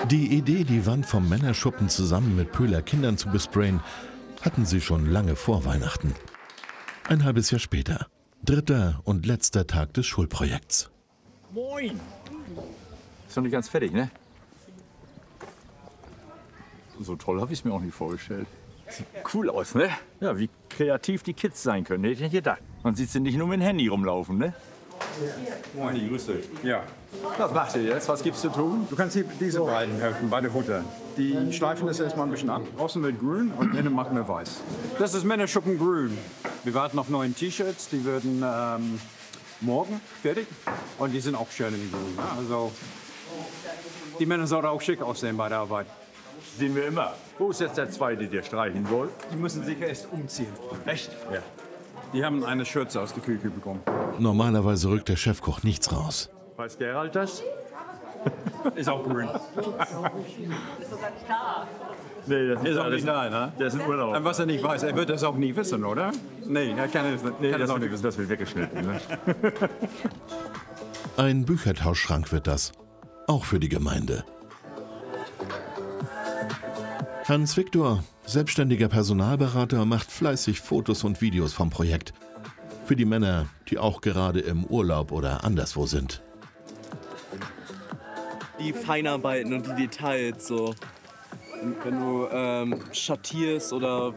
Die Idee, die Wand vom Männerschuppen zusammen mit Pöhler Kindern zu besprayen, hatten sie schon lange vor Weihnachten. Ein halbes Jahr später. 3. und letzter Tag des Schulprojekts. Moin! Ist noch nicht ganz fertig, ne? So toll habe ich es mir auch nicht vorgestellt. Sieht cool aus, ne? Ja, wie kreativ die Kids sein können, hätte ich nicht gedacht. Man sieht sie nicht nur mit dem Handy rumlaufen, ne? Moin, die Grüße. Ja. Was macht ihr jetzt? Was gibt's zu tun? Du kannst hier diese beiden helfen bei der Hutte. Die schleifen das erstmal ein bisschen ab. Außen wird grün und innen machen wir weiß. Das ist Männerschuppen grün. Wir warten auf neuen T-Shirts. Die werden morgen fertig. Und die sind auch schön in grün. Ja, also die Männer sollten auch schick aussehen bei der Arbeit. Sehen wir immer. Wo ist jetzt der Zweite, der streichen soll? Die müssen sich erst umziehen. Echt? Ja. Die haben eine Schürze aus der Küche bekommen. Normalerweise rückt der Chefkoch nichts raus. Weiß Gerald das? Ist auch grün. Ist sogar nicht da. Nee, das Ist auch nicht da, ne? Der ist in Urlaub. Und was er nicht weiß, er wird das auch nie wissen, oder? Nee, er kann es Nee, kann das auch wird, nicht wissen. das wird weggeschnitten. Ne? Ein Büchertauschschrank wird das. Auch für die Gemeinde. Hans Viktor, selbstständiger Personalberater, macht fleißig Fotos und Videos vom Projekt. Für die Männer, die auch gerade im Urlaub oder anderswo sind. Die Feinarbeiten und die Details, so. Wenn du schattierst oder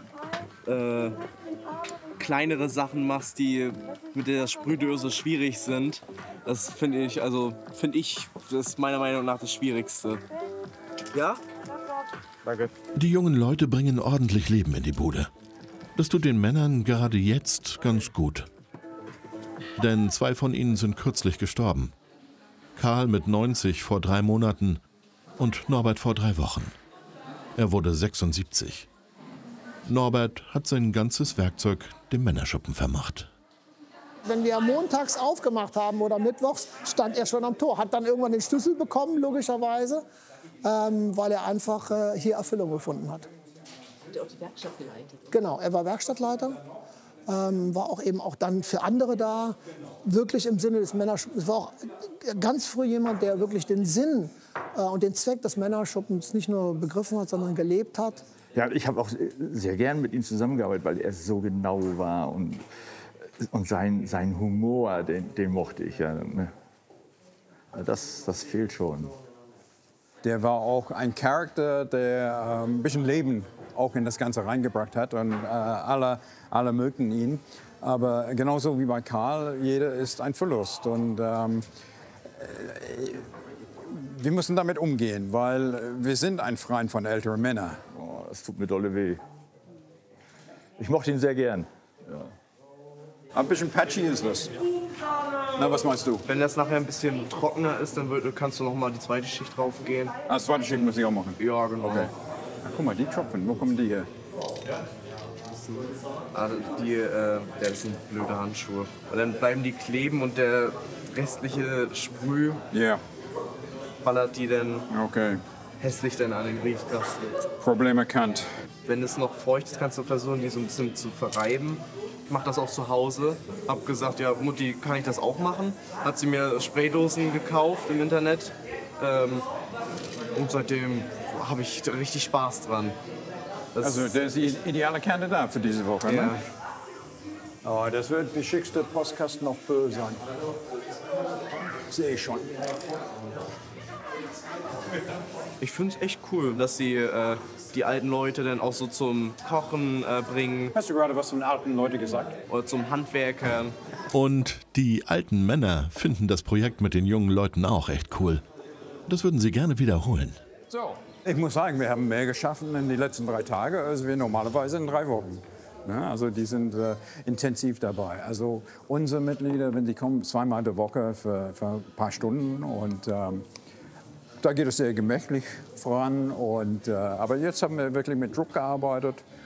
kleinere Sachen machst, die mit der Sprühdose schwierig sind, das finde ich, das ist meiner Meinung nach das Schwierigste. Ja? Danke. Die jungen Leute bringen ordentlich Leben in die Bude. Das tut den Männern gerade jetzt ganz gut. Denn 2 von ihnen sind kürzlich gestorben. Karl mit 90 vor 3 Monaten und Norbert vor 3 Wochen. Er wurde 76. Norbert hat sein ganzes Werkzeug dem Männerschuppen vermacht. Wenn wir montags aufgemacht haben oder mittwochs, stand er schon am Tor. Hat dann irgendwann den Schlüssel bekommen, logischerweise, weil er einfach hier Erfüllung gefunden hat. Hat er auch die Werkstatt geleitet? Genau, er war Werkstattleiter, war auch eben auch dann für andere da, wirklich im Sinne des Männerschuppens. Es war auch ganz früh jemand, der wirklich den Sinn und den Zweck des Männerschuppens nicht nur begriffen hat, sondern gelebt hat. Ja, ich habe auch sehr gern mit ihm zusammengearbeitet, weil er so genau war und sein Humor, den mochte ich ja. Ne? Das fehlt schon. Der war auch ein Charakter, der ein bisschen Leben auch in das Ganze reingebracht hat und alle mögen ihn. Aber genauso wie bei Karl, jeder ist ein Verlust. Und wir müssen damit umgehen, weil wir sind ein Verein von älteren Männern. Oh, das tut mir dolle weh. Ich mochte ihn sehr gern. Ja. Ein bisschen patchy ist das. Na, was meinst du? Wenn das nachher ein bisschen trockener ist, dann kannst du noch mal die zweite Schicht drauf gehen. Ah, das zweite Schicht muss ich auch machen. Ja, genau. Okay. Ach, guck mal, die Tropfen, wo kommen die her? Das sind blöde Handschuhe. Und dann bleiben die kleben und der restliche Sprüh Ja, ballert die dann okay. hässlich dann an den Briefkasten. Problem erkannt. Wenn es noch feucht ist, kannst du versuchen, die so ein bisschen zu verreiben. Ich mache das auch zu Hause. Hab gesagt, ja Mutti, kann ich das auch machen? Hat sie mir Spraydosen gekauft im Internet. Und seitdem habe ich richtig Spaß dran. Also der ist die ideale Kandidat für diese Woche, ja. ne? Oh, das wird der schickste Postkasten auf Böll sein. Sehe ich schon. Ich finde es echt cool, dass sie die alten Leute dann auch so zum Kochen bringen Hast du gerade was von alten Leuten gesagt? oder zum Handwerkern. Und die alten Männer finden das Projekt mit den jungen Leuten auch echt cool. Das würden sie gerne wiederholen. So, ich muss sagen, wir haben mehr geschaffen in den letzten 3 Tagen, als wir normalerweise in 3 Wochen. Ja, also die sind intensiv dabei. Also unsere Mitglieder, wenn sie kommen, 2-mal die Woche für ein paar Stunden und da geht es sehr gemächlich voran. Aber jetzt haben wir wirklich mit Druck gearbeitet.